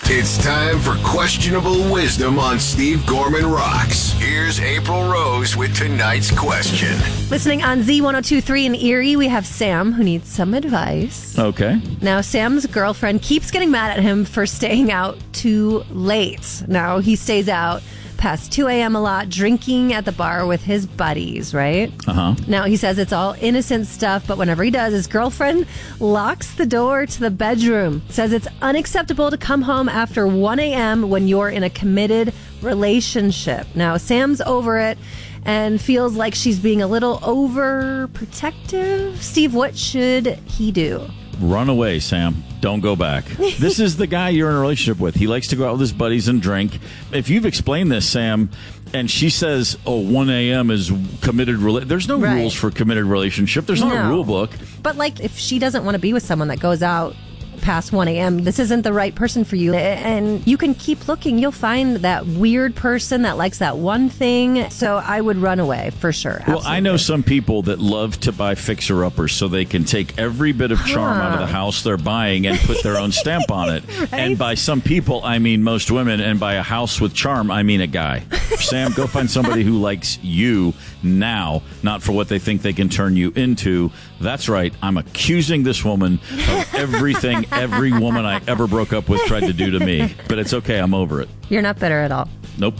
It's time for Questionable Wisdom on Steve Gorman Rocks. Here's April Rose with tonight's question. Listening on Z1023 in Erie, we have Sam who needs some advice. Okay. Now, Sam's girlfriend keeps getting mad at him for staying out too late. Now, he stays out past 2 a.m. a lot, drinking at the bar with his buddies, right? Uh-huh. Now, he says it's all innocent stuff, but whenever he does, his girlfriend locks the door to the bedroom. Says it's unacceptable to come home after 1 a.m. when you're in a committed relationship. Now, Sam's over it and feels like she's being a little overprotective. Steve, what should he do? Run away, Sam. Don't go back. This is the guy you're in a relationship with. He likes to go out with his buddies and drink. If you've explained this, Sam, and she says, 1 a.m. is committed, there's no rules for committed relationship. There's not a rule book. But like, if she doesn't want to be with someone that goes out past 1 a.m., this isn't the right person for you. And you can keep looking. You'll find that weird person that likes that one thing. So I would run away for sure. Absolutely. Well, I know some people that love to buy fixer-uppers so they can take every bit of charm out of the house they're buying and put their own stamp on it. Right? And by some people, I mean most women. And by a house with charm, I mean a guy. Sam, go find somebody who likes you now, not for what they think they can turn you into. That's right. I'm accusing this woman of everything every woman I ever broke up with tried to do to me. But it's okay. I'm over it. You're not bitter at all. Nope.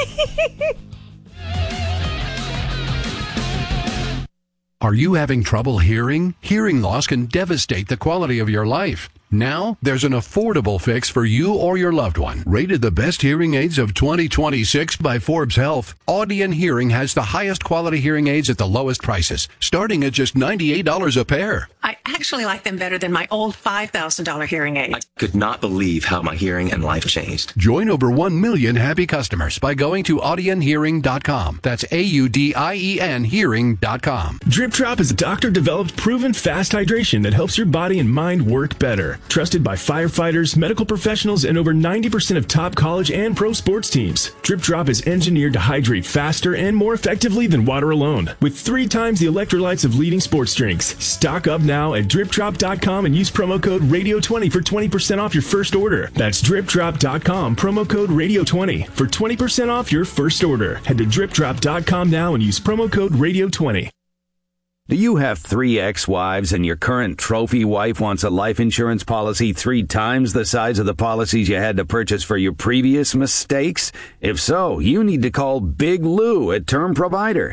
Are you having trouble hearing? Hearing loss can devastate the quality of your life. Now, there's an affordable fix for you or your loved one. Rated the best hearing aids of 2026 by Forbes Health, Audion Hearing has the highest quality hearing aids at the lowest prices, starting at just $98 a pair. I actually like them better than my old $5,000 hearing aid. I could not believe how my hearing and life changed. Join over 1 million happy customers by going to audionhearing.com. That's AUDIEN hearing.com. Drip Drop is a doctor-developed, proven fast hydration that helps your body and mind work better. Trusted by firefighters, medical professionals, and over 90% of top college and pro sports teams. Drip Drop is engineered to hydrate faster and more effectively than water alone, with 3 times the electrolytes of leading sports drinks. Stock up now at dripdrop.com and use promo code RADIO20 for 20% off your first order. That's dripdrop.com, promo code RADIO20 for 20% off your first order. Head to dripdrop.com now and use promo code RADIO20. Do you have 3 ex-wives and your current trophy wife wants a life insurance policy 3 times the size of the policies you had to purchase for your previous mistakes? If so, you need to call Big Lou at Term Provider,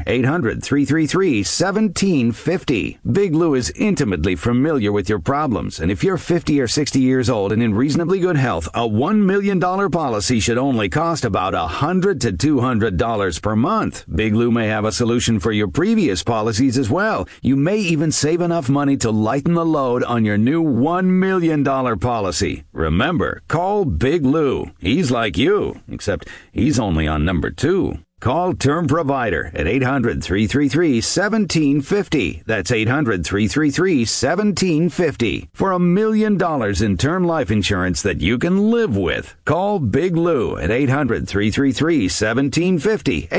800-333-1750. Big Lou is intimately familiar with your problems, and if you're 50 or 60 years old and in reasonably good health, a $1 million policy should only cost about $100 to $200 per month. Big Lou may have a solution for your previous policies as well. You may even save enough money to lighten the load on your new $1 million policy. Remember, call Big Lou. He's like you, except he's only on number 2. Call Term Provider at 800-333-1750. That's 800-333-1750 for $1 million in term life insurance that you can live with. Call Big Lou at 800-333-1750.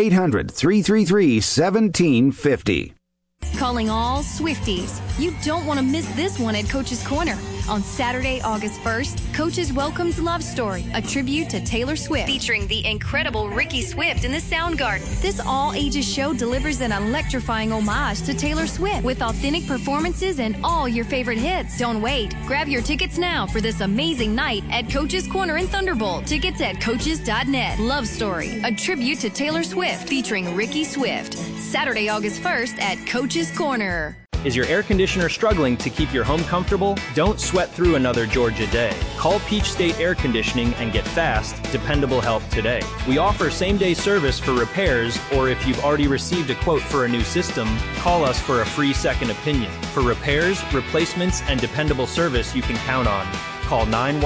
800-333-1750. Calling all Swifties. You don't want to miss this one at Coach's Corner. On Saturday, August 1st, Coaches welcomes Love Story, a tribute to Taylor Swift, featuring the incredible Ricky Swift in the Soundgarden. This all-ages show delivers an electrifying homage to Taylor Swift with authentic performances and all your favorite hits. Don't wait. Grab your tickets now for this amazing night at Coach's Corner in Thunderbolt. Tickets at coaches.net. Love Story, a tribute to Taylor Swift, featuring Ricky Swift. Saturday, August 1st at Coach's Corner. Is your air conditioner struggling to keep your home comfortable? Don't sweat through another Georgia day. Call Peach State Air Conditioning and get fast, dependable help today. We offer same-day service for repairs, or if you've already received a quote for a new system, call us for a free second opinion. For repairs, replacements, and dependable service you can count on. Call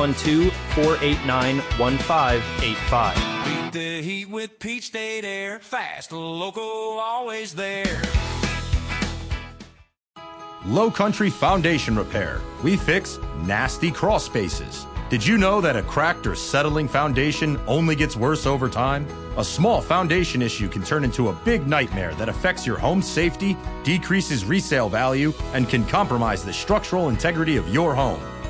912-489-1585. Beat the heat with Peach State Air. Fast, local, always there. Low Country Foundation Repair. We fix nasty crawl spaces. Did you know that a cracked or settling foundation only gets worse over time? A small foundation issue can turn into a big nightmare that affects your home's safety, decreases resale value, and can compromise the structural integrity of your home.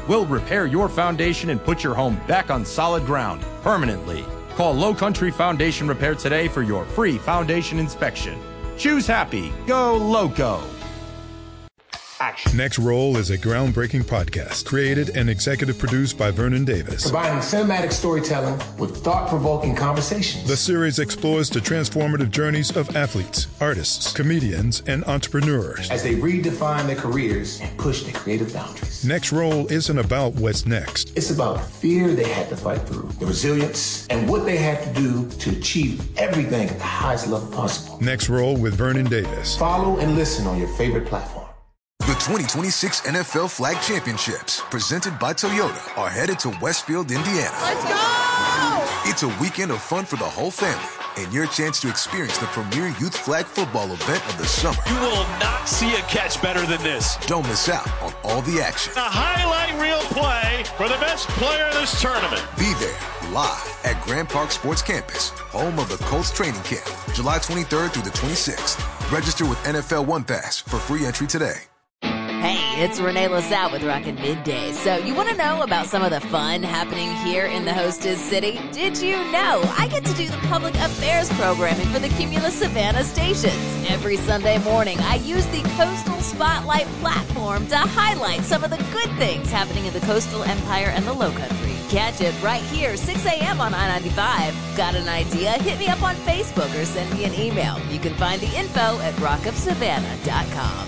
We'll repair your foundation and put your home back on solid ground permanently. Call Low Country Foundation Repair today for your free foundation inspection. Choose happy. Go Loco. Action. Next Roll is a groundbreaking podcast created and executive produced by Vernon Davis. Combining cinematic storytelling with thought-provoking conversations. The series explores the transformative journeys of athletes, artists, comedians, and entrepreneurs as they redefine their careers and push their creative boundaries. Next Roll isn't about what's next. It's about the fear they had to fight through, the resilience, and what they had to do to achieve everything at the highest level possible. Next Roll with Vernon Davis. Follow and listen on your favorite platform. The 2026 NFL Flag Championships, presented by Toyota, are headed to Westfield, Indiana. Let's go! It's a weekend of fun for the whole family and your chance to experience the premier youth flag football event of the summer. You will not see a catch better than this. Don't miss out on all the action. A highlight reel play for the best player in this tournament. Be there live at Grand Park Sports Campus, home of the Colts training camp, July 23rd through the 26th. Register with NFL One Pass for free entry today. Hey, it's Renee LaSalle with Rockin' Midday. So you want to know about some of the fun happening here in the hostess city? Did you know I get to do the public affairs programming for the Cumulus Savannah stations? Every Sunday morning, I use the Coastal Spotlight platform to highlight some of the good things happening in the Coastal Empire and the Lowcountry. Catch it right here, 6 a.m. on I-95. Got an idea? Hit me up on Facebook or send me an email. You can find the info at rockofsavannah.com.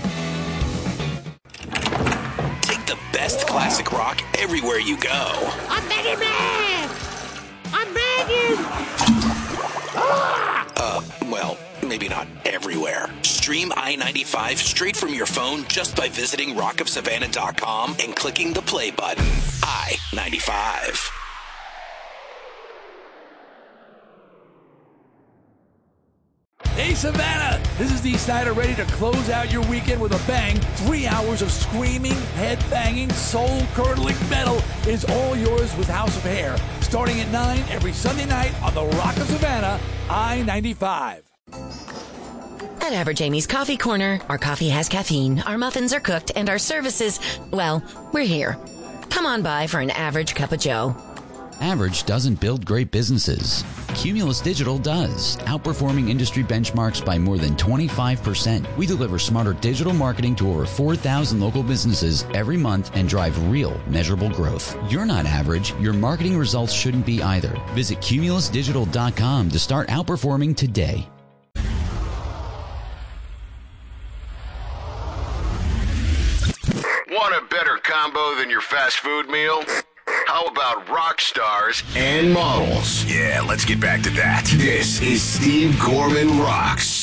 The best classic rock everywhere you go. I'm begging, man! I'm begging! Well, maybe not everywhere. Stream I-95 straight from your phone just by visiting rockofsavannah.com and clicking the play button. I-95. Hey, Savannah! This is Dee Snider, ready to close out your weekend with a bang. 3 hours of screaming, head-banging, soul-curdling metal is all yours with House of Hair, starting at 9 every Sunday night on the Rock of Savannah, I-95. At Average Amy's Coffee Corner, our coffee has caffeine, our muffins are cooked, and our services, well, we're here. Come on by for an average cup of joe. Average doesn't build great businesses. Cumulus Digital does, outperforming industry benchmarks by more than 25%. We deliver smarter digital marketing to over 4,000 local businesses every month and drive real, measurable growth. You're not average. Your marketing results shouldn't be either. Visit cumulusdigital.com to start outperforming today. Want a better combo than your fast food meal? How about rock stars and models? Yeah, let's get back to that. This is Steve Gorman Rocks.